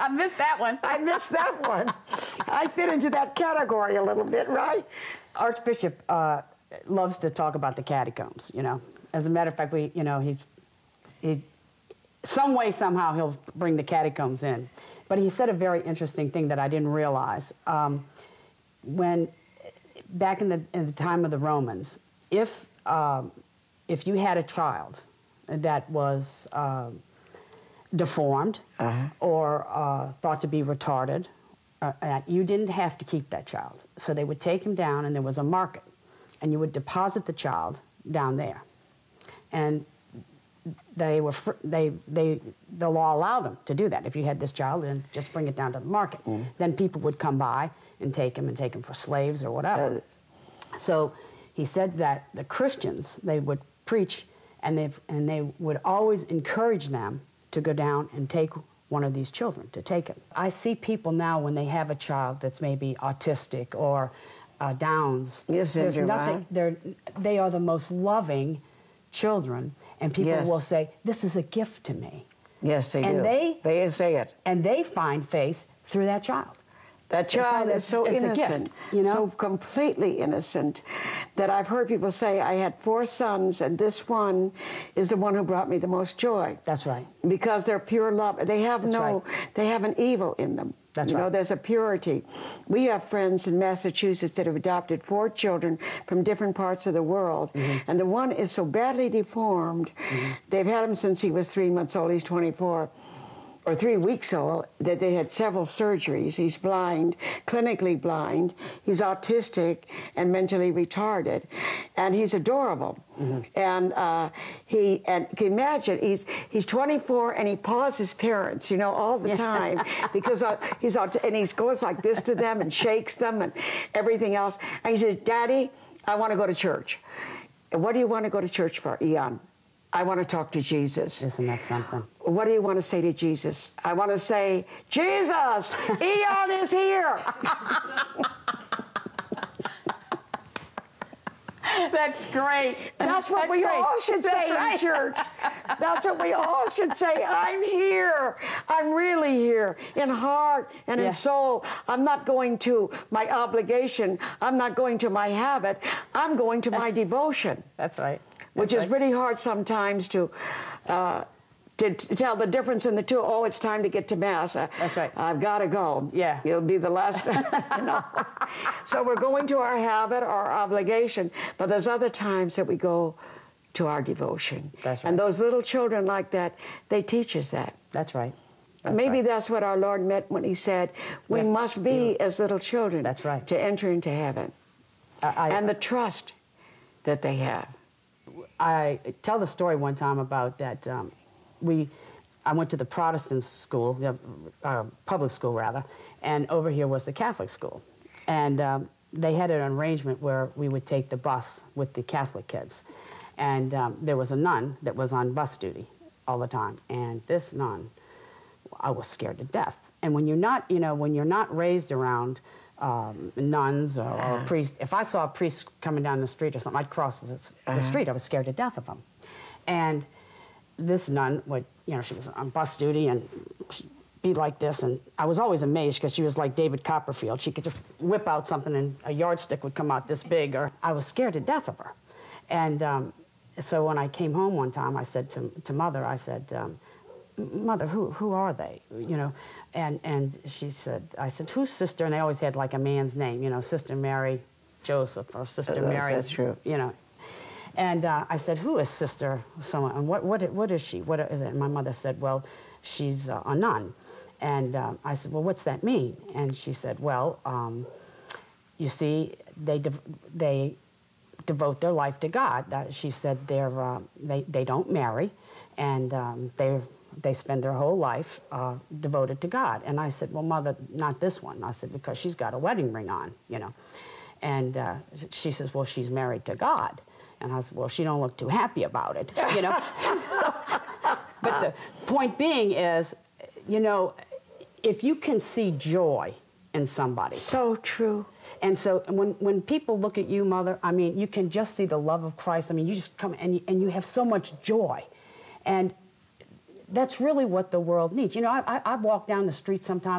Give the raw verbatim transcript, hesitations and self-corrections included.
I missed that one. I missed that one. I fit into that category a little bit, right? Archbishop uh, loves to talk about the catacombs, you know. As a matter of fact, we, you know, he, he, some way, somehow, he'll bring the catacombs in. But he said a very interesting thing that I didn't realize. Um, when, back in the, in the time of the Romans, if, um, if you had a child that was uh, deformed uh-huh. or uh, thought to be retarded, uh, you didn't have to keep that child. So they would take him down, and there was a market, and you would deposit the child down there. And they were fr they they the law allowed them to do that. If you had this child, then just bring it down to the market. Mm. Then people would come by and take him and take him for slaves or whatever. Uh, so he said that the Christians, they would preach, and they and they would always encourage them to go down and take one of these children, to take it. I see people now when they have a child that's maybe autistic or uh, Downs. Yes, there's nothing. Right. They're they are the most loving children, and people yes. will say, "This is a gift to me." Yes, they and do. They they say it, and they find faith through that child. That child is so innocent, gift, you know? so completely innocent, that I've heard people say, I had four sons, and this one is the one who brought me the most joy. That's right. Because they're pure love. They have That's no, right. they have an evil in them. That's you right. know, there's a purity. We have friends in Massachusetts that have adopted four children from different parts of the world, mm-hmm. and the one is so badly deformed, mm-hmm. they've had him since he was three months old, he's twenty-four. Or three weeks old, that they had several surgeries. He's blind, clinically blind. He's autistic and mentally retarded, and he's adorable. Mm-hmm. And uh, he, and can you imagine, he's he's twenty-four and he paws his parents, you know, all the time because uh, he's aut and he goes like this to them and shakes them and everything else. And he says, "Daddy, I want to go to church." And what do you want to go to church for, Eon? I want to talk to Jesus. Isn't that something? What do you want to say to Jesus? I want to say, Jesus, Eon is here. That's great. That's what That's we great. all should That's say right. in church. That's what we all should say. I'm here. I'm really here in heart and yeah. in soul. I'm not going to my obligation. I'm not going to my habit. I'm going to my devotion. That's right. Which That's is right. pretty hard sometimes to, uh, to to tell the difference in the two. Oh, it's time to get to Mass. Uh, That's right. I've got to go. Yeah. You'll be the last. You know. So we're going to our habit, our obligation, but there's other times that we go to our devotion. That's right. And those little children like that, they teach us that. That's right. That's Maybe right. that's what our Lord meant when he said, we yeah. must be as little children. That's right. To enter into heaven. I, I, and the trust that they have. I tell the story one time about that. Um, we, I went to the Protestant school, the uh, public school rather, and over here was the Catholic school, and um, they had an arrangement where we would take the bus with the Catholic kids, and um, there was a nun that was on bus duty all the time, and this nun, I was scared to death. And when you're not, you know, when you're not raised around Um, nuns or, or priests. If I saw a priest coming down the street or something, I'd cross the, the uh-huh. street. I was scared to death of him. And this nun would, you know, she was on bus duty and she'd be like this. And I was always amazed because she was like David Copperfield. She could just whip out something and a yardstick would come out this big. Or I was scared to death of her. And um, so when I came home one time, I said to, to Mother, I said, um, Mother, who who are they? You know, and and she said, I said, who's sister? And they always had like a man's name, you know, Sister Mary Joseph or Sister uh, Mary. That's true. You know, and uh, I said, who is Sister someone? And what what what is she? What is it? And my mother said, well, she's uh, a nun. And um, I said, well, what's that mean? And she said, well, um, you see, they dev they devote their life to God. That, she said they're uh, they they don't marry, and um, they're. They spend their whole life uh, devoted to God. And I said, well, Mother, not this one. I said, because she's got a wedding ring on, you know. And uh, she says, well, she's married to God. And I said, well, she don't look too happy about it, you know. But the point being is, you know, if you can see joy in somebody. So true. And so when, when people look at you, Mother, I mean, you can just see the love of Christ. I mean, you just come and you, and you have so much joy. And that's really what the world needs. You know, I, I, I walk down the street sometimes